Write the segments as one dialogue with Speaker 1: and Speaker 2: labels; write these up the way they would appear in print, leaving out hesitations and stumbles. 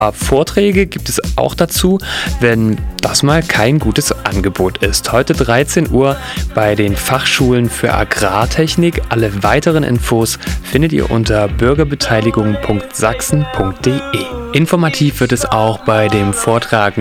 Speaker 1: Vorträge gibt es auch dazu, wenn das mal kein gutes Angebot ist. Heute 13 Uhr bei den Fachschulen für Agrartechnik. Alle weiteren Infos findet ihr unter bürgerbeteiligung.sachsen.de. Informativ wird es auch bei dem Vortrag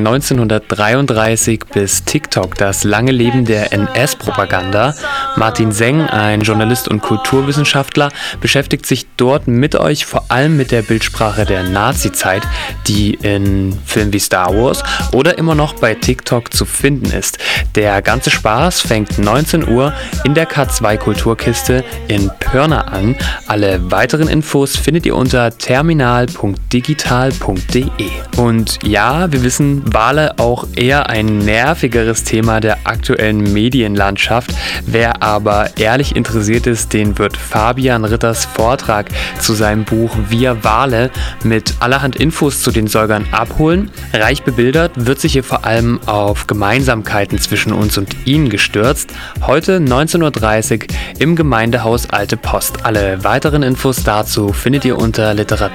Speaker 1: 1933 bis TikTok, das lange Leben der NS-Propaganda. Martin Seng, ein Journalist und Kulturwissenschaftler, beschäftigt sich dort mit euch vor allem mit der Bildsprache der Nazi-Zeit, die in Filmen wie Star Wars oder immer noch bei TikTok zu finden ist. Der ganze Spaß fängt 19 Uhr in der K2 Kulturkiste in Pirna an. Alle weiteren Infos findet ihr unter terminal.digital.de. Und ja, wir wissen, Wale auch eher ein nervigeres Thema der aktuellen Medienlandschaft. Wer aber ehrlich interessiert ist, den wird Fabian Ritters Vortrag zu seinem Buch Wir Wale mit allerhand Infos zu den Säugern abholen. Reich bebildert wird sich hier vor allem auf Gemeinsamkeiten zwischen uns und ihnen gestürzt. Heute 19.30 Uhr im Gemeindehaus Alte Post. Alle weiteren Infos dazu findet ihr unter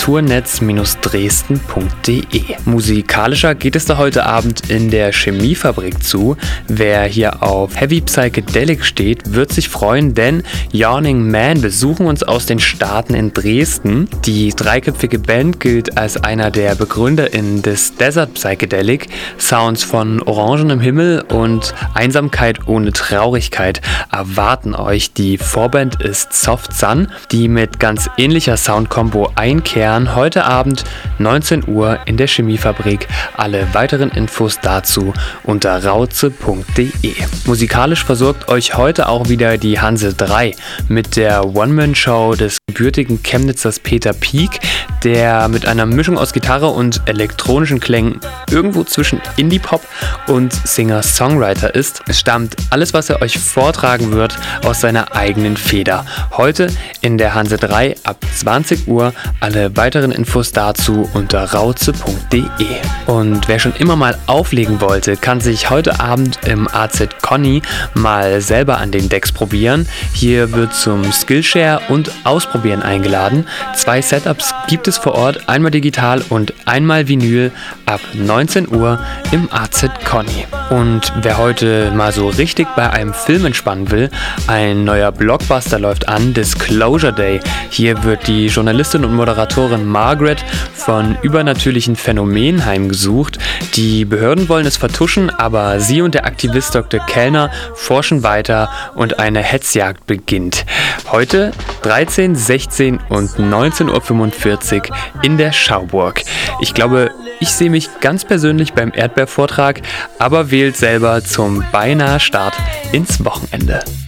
Speaker 1: literaturnetz-dresden.de. Musikalischer geht es da heute Abend in der Chemiefabrik zu. Wer hier auf Heavy Psychedelic steht, wird sich freuen, denn Yawning Man besuchen uns aus den Staaten in Dresden. Die dreiköpfige Band gilt als einer der BegründerInnen des Desert Psychedelic. Sounds von orangenem Himmel und Einsamkeit ohne Traurigkeit erwarten euch. Die Vorband ist Soft Sun, die mit ganz ähnlicher Soundkombo einkehren. Heute Abend 19 Uhr in der Chemiefabrik. Alle weiteren Infos dazu unter rauze.de. Musikalisch versorgt euch heute auch wieder die Hanse 3 mit der One-Man-Show des gebürtigen Chemnitzers Peter Pieck, der mit einer Mischung aus Gitarre und elektronischen Klängen irgendwo zwischen Indie-Pop und Singer-Songwriter ist. Es stammt alles, was er euch vortragen wird, aus seiner eigenen Feder. Heute in der Hanse 3 ab 20 Uhr. Alle weiteren Infos dazu unter rauze.de. Und wer schon immer mal auflegen wollte, kann sich heute Abend im AZ Conny mal selber an den Decks probieren. Hier wird zum Skillshare und Ausprobieren eingeladen. 2 Setups gibt es vor Ort, einmal digital und einmal Vinyl ab 19 Uhr im AZ Conny. Und wer heute mal so richtig bei einem Film entspannen will, ein neuer Blockbuster läuft an, Disclosure Day. Hier wird die Journalistin und Moderatorin Margaret von übernatürlichen Phänomenen heimgesucht. Die Behörden wollen es vertuschen, aber sie und der Aktivist Dr. Kellner forschen weiter und eine Hetzjagd beginnt. Heute 13, 16 und 19.45 Uhr in der Schauburg. Ich glaube, ich sehe mich ganz persönlich beim Erdbeervortrag, aber wählt selber zum beinahe Start ins Wochenende.